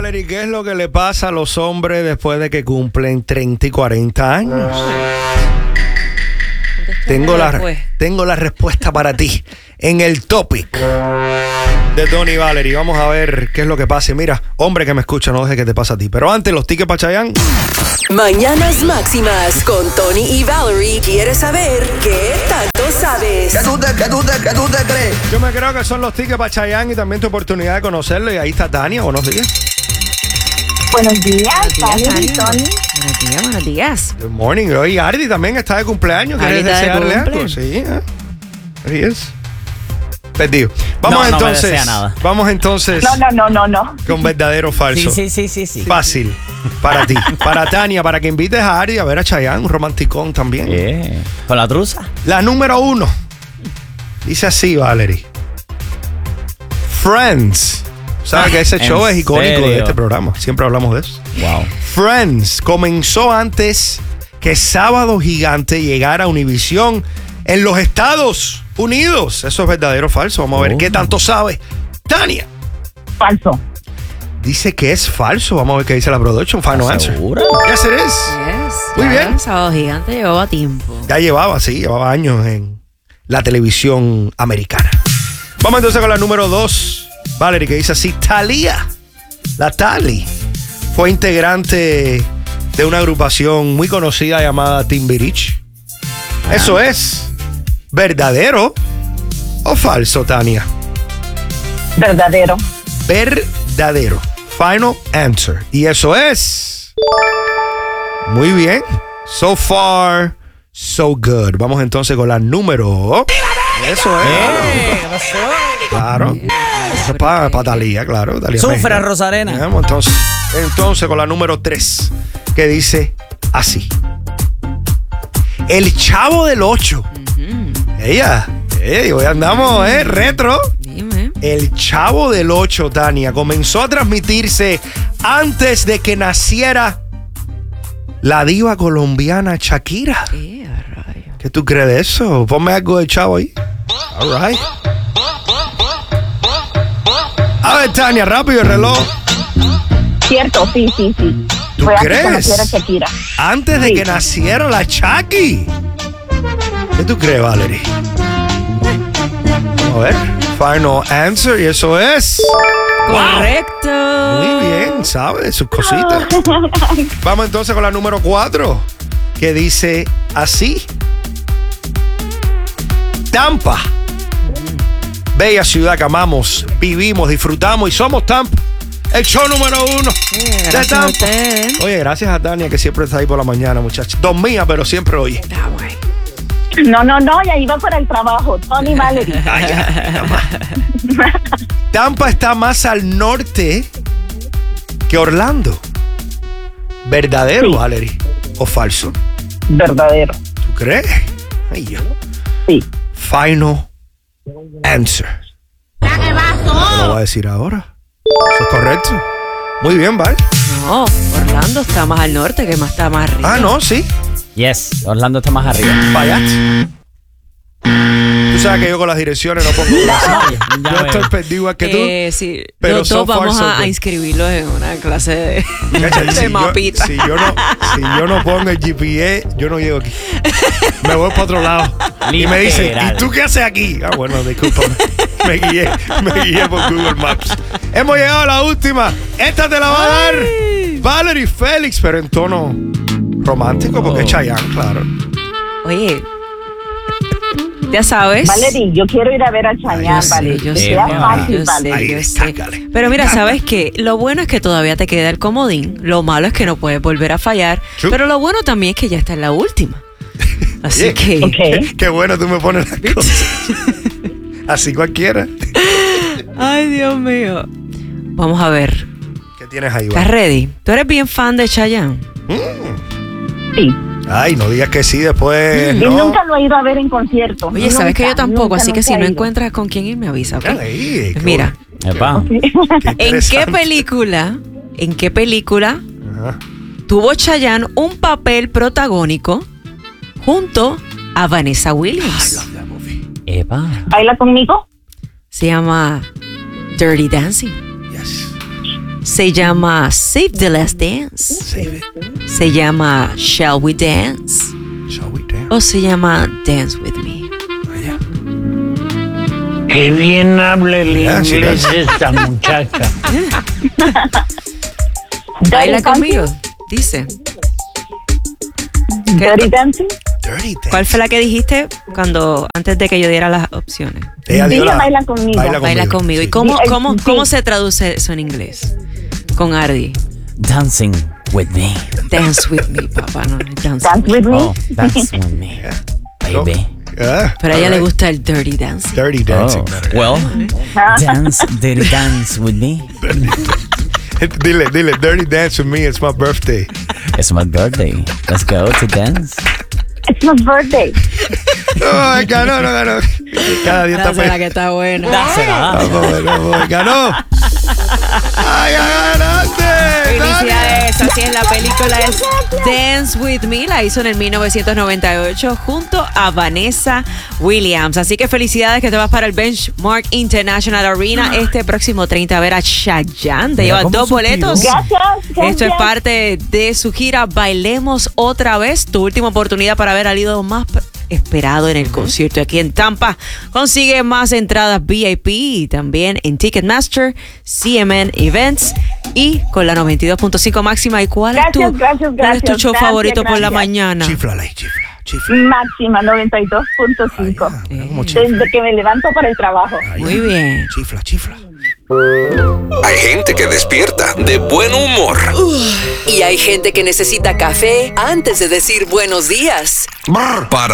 Valerie, ¿qué es lo que le pasa a los hombres después de que cumplen 30 y 40 años? Tengo la respuesta para ti en el topic de Tony y Valerie. Vamos a ver qué es lo que pasa. Mira, hombre que me escucha, no deje que te pase a ti. Pero antes, los tickets para Chayanne. Mañanas Máximas con Tony y Valerie. ¿Quieres saber qué tanto sabes? ¿Qué tú te crees? Yo me creo que son los tickets para Chayanne y también tu oportunidad de conocerlo. Y ahí está Tania. Buenos días. Buenos días, Valerie y Tony. Buenos días. Good morning. Hoy Ardi también está de cumpleaños. ¿Quieres desearle algo? Sí, Ahí es. Perdido. Vamos entonces. Vamos entonces. No. Con verdadero o falso. Sí. Fácil. Para ti. Para Tania, para que invites a Ardi a ver a Chayanne, un romanticón también. Con la truza. La número 1. Dice así, Valerie. Friends. ¿Sabes que ese show es icónico de este programa? Siempre hablamos de eso. Wow. Friends comenzó antes que Sábado Gigante llegara a Univisión en los Estados Unidos. ¿Eso es verdadero o falso? Vamos a ver qué tanto sabe Tania. Falso. Dice que es falso. Vamos a ver qué dice la production. Final answer. ¿Segura? Yes, it is. Muy bien. Sábado Gigante llevaba tiempo. Ya llevaba años en la televisión americana. Vamos entonces con la número 2. Valerie, que dice así: Thalía, la Tali, fue integrante de una agrupación muy conocida llamada Timbiriche. ¿Eso es verdadero o falso, Tania? Verdadero. Verdadero. Final answer. Y eso es... Muy bien. So far, so good. Vamos entonces con la número... Eso es. Claro. Eso es para Thalía, claro. Thalía Sufre, México. Rosarena. Entonces con la número 3, que dice así: El Chavo del 8. Hoy andamos, retro. Dime. El Chavo del 8, Tania, comenzó a transmitirse antes de que naciera la diva colombiana Shakira. ¿Qué tú crees de eso? Ponme algo de Chavo ahí. All right. A ver, Tania, rápido el reloj. Cierto, sí. ¿Tú Fue crees? antes de que naciera Shakira. Antes de que naciera la Shaki. ¿Qué tú crees, Valerie? A ver, final answer, y eso es... Correcto. Muy bien, ¿sabes? Sus cositas. Vamos entonces con la número 4, que dice así: Tampa, bella ciudad que amamos, vivimos, disfrutamos y somos Tampa. El show número 1 de Tampa. Oye, gracias a Tania, que siempre está ahí por la mañana, muchachos. Dormía, pero siempre oye. No, ya iba para el trabajo. Tony y Valerie. Tampa está más al norte que Orlando. ¿Verdadero, Sí. Valerie? ¿O falso? Verdadero. ¿Tú crees? Ay, yo. Sí. Final answer. Te lo voy a decir ahora. ¿Eso es correcto? Muy bien, ¿vale? No, Orlando está más al norte, que está más arriba. Ah, no, sí. Yes, Orlando está más arriba. Fallaste. Tú sabes que yo con las direcciones no pongo yo estoy perdido igual que tú. Sí, pero los so dos far, vamos so a good. inscribirlos en una clase Cacha, de mapita. Si yo no pongo el GPS, yo no llego aquí. Me voy para otro lado. Y me dicen, Literal. ¿y tú qué haces aquí? Ah, bueno, discúlpame. Me guié por Google Maps. Hemos llegado a la última. Esta te la va a dar Valerie Félix, pero en tono romántico, porque es Chayanne, claro. Oye, ya sabes. Valerie, yo quiero ir a ver a Chayanne, Valerie. Yo Que sé, sea fácil, yo Valerie. sé. Pero mira, ¿sabes qué? Lo bueno es que todavía te queda el comodín. Lo malo es que no puedes volver a fallar. True. Pero lo bueno también es que ya está en la última. Así Oye, que... Ok. Qué bueno tú me pones las cosas. Así cualquiera. Ay, Dios mío. Vamos a ver. ¿Qué tienes ahí, ¿Estás Valerie? ready? ¿Tú eres bien fan de Chayanne? Sí. Ay, no digas que sí, después Yo no. nunca lo he ido a ver en concierto. Oye, sabes que yo tampoco, Nunca así que si he no ido. encuentras con quién ir, me avisa, ¿ok? Ay, qué Mira, bueno, qué ¿en qué interesante. película Ajá. tuvo Chayanne un papel protagónico junto a Vanessa Williams? ¿Baila conmigo? Se llama Dirty Dancing. Yes. Se llama Save the Last Dance. Save it. Se llama Shall We Dance. Shall we dance? O se llama Dance With Me. Allá. Qué bien habla el Yeah, she inglés does. esta muchacha. Baila Dirty conmigo, dice. Dirty Dancing. Dirty dance. ¿Cuál fue la que dijiste antes de que yo diera las opciones? Ella dio Dile, la- baila conmigo. Baila conmigo. ¿Y Sí. cómo, Sí, cómo, sí. cómo se traduce eso en inglés? Con Ardi. Dancing with me. Dance with me, papá. No, dance Dance with me. with me. Oh, dance with me. Baby. Ah, Pero a ella all le right. gusta el dirty dancing. Dirty dancing. Oh, well, dirty dance with me. Dile, dirty dance with me, it's my birthday. It's my birthday. Let's go to dance. It's my birthday. No, ganó. Cada día está Dásela peor. que está buena. Vamos, ganó. ¡Ay, ganaste! Felicidades, así es, la película es Dance With Me, la hizo en el 1998 junto a Vanessa Williams. Así que felicidades que te vas para el Benchmark International Arena este próximo 30 a ver a Chayanne. Te Mira llevas cómo 2 suspiró. boletos. Gracias. Esto es parte de su gira Bailemos Otra Vez, tu última oportunidad para ver al ídolo más esperado en el concierto aquí en Tampa. Consigue más entradas VIP y también en Ticketmaster, CMN Events y con la 92.5 máxima. ¿Y cuál es tu show Gracias, favorito por la gracias. mañana? Chiflale, chifla. Máxima 92.5. Mira cómo chifla. Desde que me levanto para el trabajo. Muy bien. Chifla. Hay gente que despierta de buen humor. Y hay gente que necesita café antes de decir buenos días. Para